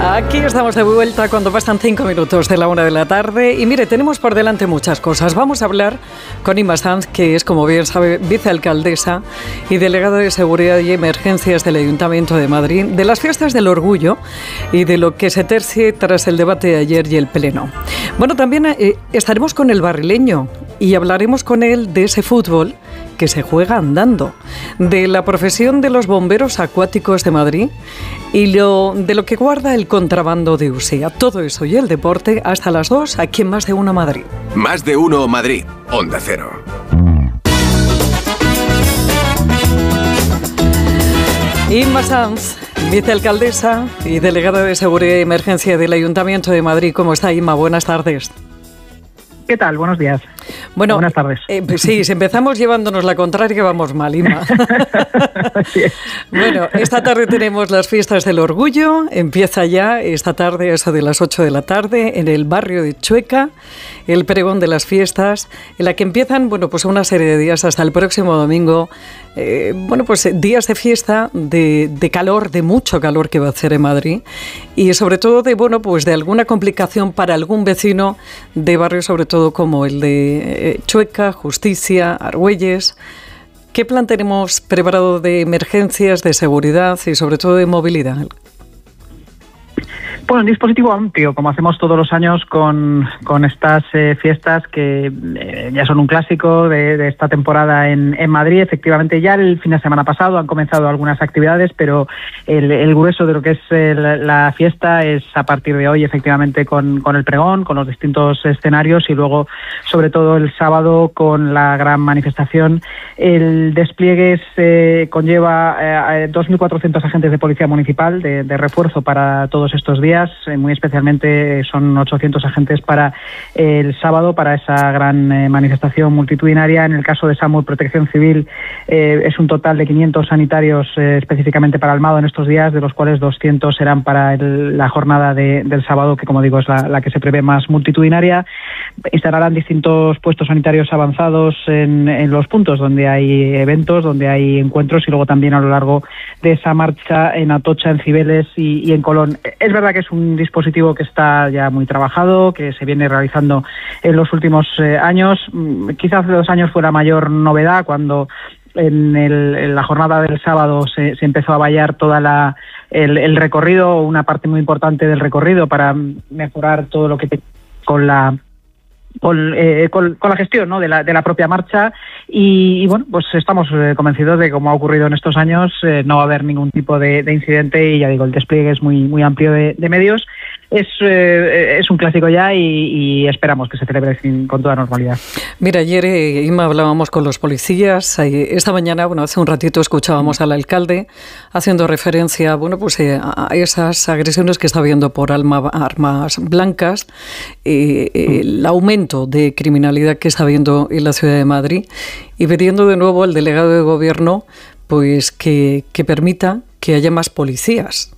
Aquí estamos de vuelta cuando pasan 5 minutos de la 1 de la tarde y mire, tenemos por delante muchas cosas. Vamos a hablar con Inma Sanz, que es, como bien sabe, vicealcaldesa y delegada de Seguridad y Emergencias del Ayuntamiento de Madrid, de las fiestas del orgullo y de lo que se tercie tras el debate de ayer y el pleno. Bueno, también estaremos con el barrileño y hablaremos con él de ese fútbol que se juega andando, de la profesión de los bomberos acuáticos de Madrid y de lo que guarda el contrabando de Usía. Todo eso y el deporte hasta las 2 aquí en Más de Uno Madrid. Más de Uno Madrid, Onda Cero. Inma Sanz, vicealcaldesa y delegada de Seguridad y Emergencia del Ayuntamiento de Madrid. ¿Cómo está, Inma? Buenas tardes. ¿Qué tal? Buenos días. Bueno, buenas tardes. Sí, si empezamos llevándonos la contraria, vamos mal, Inma. Sí. Bueno, esta tarde tenemos las fiestas del orgullo. Empieza ya esta tarde, eso de las 8 de la tarde, en el barrio de Chueca, el pregón de las fiestas, en la que empiezan, pues una serie de días hasta el próximo domingo. Días de fiesta, de calor, de mucho calor que va a hacer en Madrid y sobre todo de alguna complicación para algún vecino de barrios, sobre todo como el de Chueca, Justicia, Argüelles. ¿Qué plan tenemos preparado de emergencias, de seguridad y sobre todo de movilidad? Bueno, un dispositivo amplio, como hacemos todos los años con estas fiestas que ya son un clásico de esta temporada en Madrid. Efectivamente, ya el fin de semana pasado han comenzado algunas actividades, pero el grueso de lo que es la fiesta es a partir de hoy, efectivamente, con el pregón, con los distintos escenarios y luego, sobre todo, el sábado con la gran manifestación. El despliegue conlleva 2.400 agentes de policía municipal de refuerzo para todos estos días. Muy especialmente son 800 agentes para el sábado, para esa gran manifestación multitudinaria. En el caso de SAMUR Protección Civil es un total de 500 sanitarios específicamente para Almado en estos días, de los cuales 200 serán para la jornada del sábado, que como digo es la que se prevé más multitudinaria. Instalarán distintos puestos sanitarios avanzados en los puntos donde hay eventos, donde hay encuentros y luego también a lo largo de esa marcha en Atocha, en Cibeles y en Colón. Es verdad que es un dispositivo que está ya muy trabajado, que se viene realizando en los últimos años. Quizás hace 2 años fue la mayor novedad cuando en la jornada del sábado se empezó a vallar toda el recorrido, una parte muy importante del recorrido para mejorar todo lo que con la gestión, ¿no?, de la propia marcha y pues estamos convencidos de que, como ha ocurrido en estos años, no va a haber ningún tipo de incidente y ya digo, el despliegue es muy, muy amplio de medios. Es un clásico ya y esperamos que se celebre con toda normalidad. Mira, ayer, Inma, hablábamos con los policías. Esta mañana, hace un ratito escuchábamos al alcalde haciendo referencia, a esas agresiones que está habiendo por armas blancas, el aumento de criminalidad que está habiendo en la ciudad de Madrid y pidiendo de nuevo al delegado de gobierno que permita que haya más policías.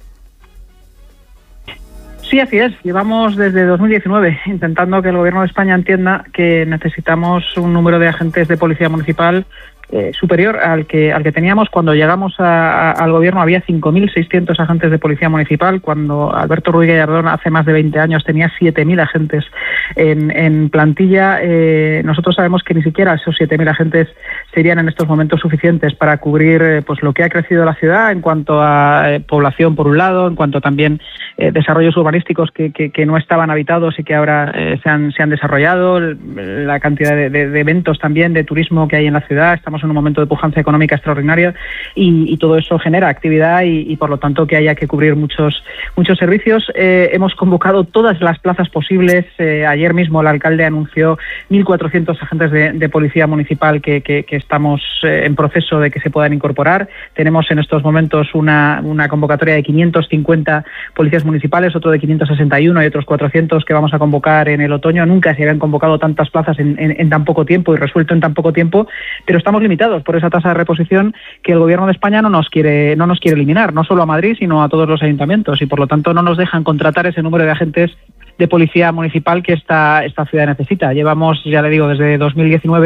Sí, así es. Llevamos desde 2019 intentando que el Gobierno de España entienda que necesitamos un número de agentes de policía municipal superior al que teníamos. Cuando llegamos al Gobierno había 5.600 agentes de policía municipal, cuando Alberto Ruiz Gallardón hace más de 20 años tenía 7.000 agentes en plantilla. Nosotros sabemos que ni siquiera esos 7.000 agentes serían en estos momentos suficientes para cubrir lo que ha crecido la ciudad en cuanto a población por un lado, en cuanto también desarrollos urbanísticos que no estaban habitados y que ahora se han desarrollado, la cantidad de eventos también, de turismo que hay en la ciudad. Estamos en un momento de pujanza económica extraordinaria y todo eso genera actividad y por lo tanto que haya que cubrir muchos servicios. Hemos convocado todas las plazas posibles. Ayer mismo el alcalde anunció 1.400 agentes de policía municipal que estamos en proceso de que se puedan incorporar. Tenemos en estos momentos una convocatoria de 550 policías municipales, otro de 561 y otros 400 que vamos a convocar en el otoño. Nunca se habían convocado tantas plazas en tan poco tiempo y resuelto en tan poco tiempo, pero estamos limitados por esa tasa de reposición que el Gobierno de España no nos quiere eliminar, no solo a Madrid, sino a todos los ayuntamientos, y por lo tanto no nos dejan contratar ese número de agentes de policía municipal que esta ciudad necesita. Llevamos, ya le digo, desde 2019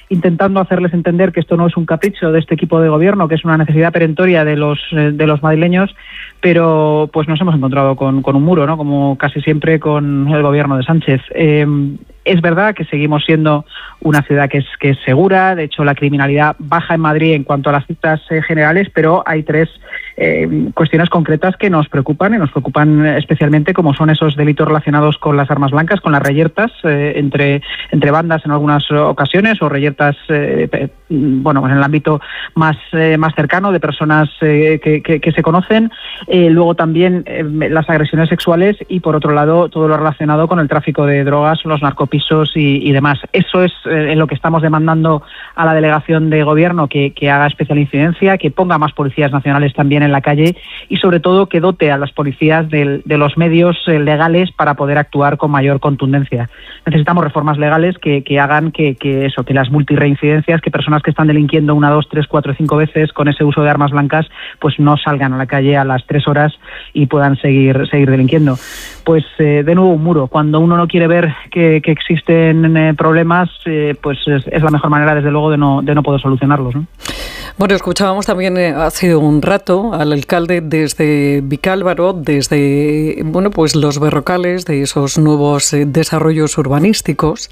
intentando hacerles entender que esto no es un capricho de este equipo de gobierno, que es una necesidad perentoria de los madrileños, pero pues nos hemos encontrado con un muro, ¿no? Como casi siempre con el gobierno de Sánchez. Es verdad que seguimos siendo una ciudad que es segura, de hecho la criminalidad baja en Madrid en cuanto a las cifras generales, pero hay tres cuestiones concretas que nos preocupan y nos preocupan especialmente, como son esos delitos relacionados con las armas blancas, con las reyertas entre bandas en algunas ocasiones, o reyertas bueno, en el ámbito más cercano de personas que se conocen, luego también las agresiones sexuales y por otro lado todo lo relacionado con el tráfico de drogas, los narcopisos y demás. Eso es en lo que estamos demandando a la delegación de gobierno, que haga especial incidencia, que ponga más policías nacionales también en la calle y sobre todo que dote a las policías de los medios legales para poder actuar con mayor contundencia. Necesitamos reformas legales que hagan que las multirreincidencias, que personas que están delinquiendo 1, 2, 3, 4, 5 veces con ese uso de armas blancas, pues no salgan a la calle a las 3 horas y puedan seguir delinquiendo. Pues de nuevo un muro. Cuando uno no quiere ver que existen problemas, pues es la mejor manera, desde luego, de no poder solucionarlos, ¿no? Bueno, escuchábamos también hace un rato al alcalde desde Vicálvaro, desde pues los berrocales de esos nuevos desarrollos urbanísticos.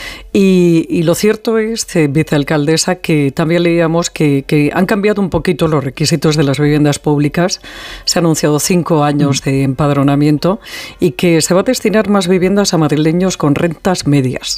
Y lo cierto es, vicealcaldesa, que también leíamos que han cambiado un poquito los requisitos de las viviendas públicas. Se han anunciado 5 años de empadronamiento y que se va a destinar más viviendas a madrileños con rentas medias.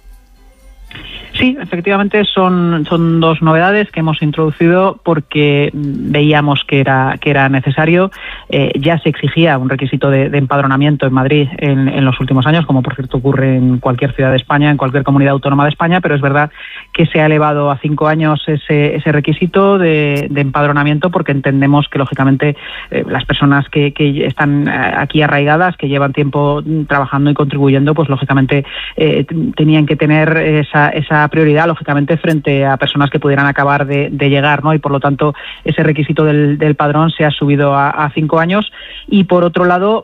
Sí, efectivamente son 2 novedades que hemos introducido porque veíamos que era necesario. Ya se exigía un requisito de empadronamiento en Madrid en los últimos años, como por cierto ocurre en cualquier ciudad de España, en cualquier comunidad autónoma de España, pero es verdad que se ha elevado a 5 años ese requisito de empadronamiento, porque entendemos que lógicamente las personas que están aquí arraigadas, que llevan tiempo trabajando y contribuyendo, pues lógicamente tenían que tener esa prioridad, lógicamente, frente a personas que pudieran acabar de llegar, ¿no? Y por lo tanto ese requisito del padrón se ha subido a 5 años. Y por otro lado,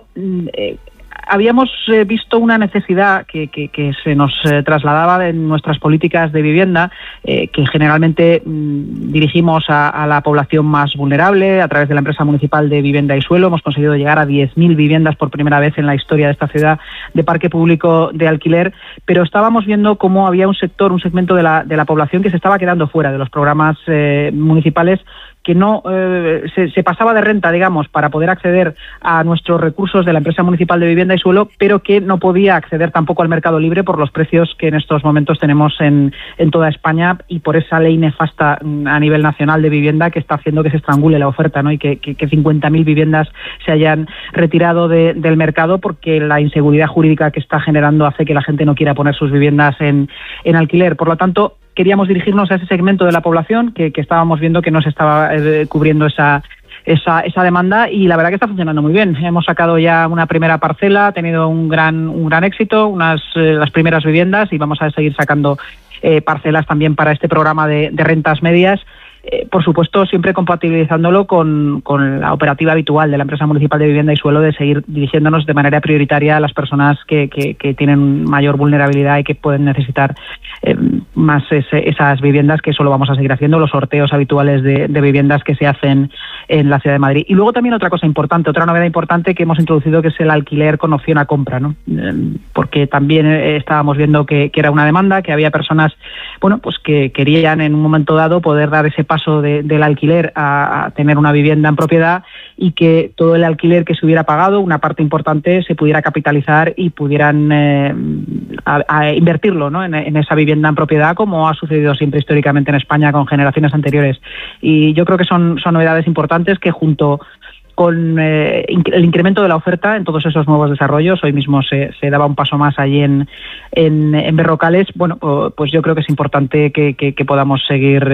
habíamos visto una necesidad que se nos trasladaba en nuestras políticas de vivienda, que generalmente dirigimos a la población más vulnerable a través de la empresa municipal de vivienda y suelo. Hemos conseguido llegar a 10.000 viviendas por primera vez en la historia de esta ciudad de parque público de alquiler, pero estábamos viendo cómo había un segmento de la población que se estaba quedando fuera de los programas municipales, que no se pasaba de renta, digamos, para poder acceder a nuestros recursos de la empresa municipal de vivienda y suelo, pero que no podía acceder tampoco al mercado libre por los precios que en estos momentos tenemos en toda España y por esa ley nefasta a nivel nacional de vivienda que está haciendo que se estrangule la oferta, ¿no? Y que 50.000 viviendas se hayan retirado del mercado porque la inseguridad jurídica que está generando hace que la gente no quiera poner sus viviendas en alquiler. Por lo tanto, queríamos dirigirnos a ese segmento de la población que estábamos viendo que no se estaba cubriendo esa demanda, y la verdad que está funcionando muy bien. Hemos sacado ya una primera parcela, ha tenido un gran éxito, las primeras viviendas, y vamos a seguir sacando parcelas también para este programa de rentas medias. Por supuesto, siempre compatibilizándolo con la operativa habitual de la empresa municipal de vivienda y suelo, de seguir dirigiéndonos de manera prioritaria a las personas que tienen mayor vulnerabilidad y que pueden necesitar más esas viviendas, que eso lo vamos a seguir haciendo, los sorteos habituales de viviendas que se hacen en la ciudad de Madrid. Y luego también otra cosa importante, otra novedad importante que hemos introducido, que es el alquiler con opción a compra, ¿no? Porque también estábamos viendo que era una demanda, que había personas, pues que querían en un momento dado poder dar ese paso del alquiler a tener una vivienda en propiedad, y que todo el alquiler que se hubiera pagado, una parte importante, se pudiera capitalizar y pudieran a invertirlo, ¿no? en esa vivienda en propiedad, como ha sucedido siempre históricamente en España con generaciones anteriores. Y yo creo que son novedades importantes que, junto con el incremento de la oferta en todos esos nuevos desarrollos, hoy mismo se daba un paso más allí en Berrocales, pues yo creo que es importante que podamos seguir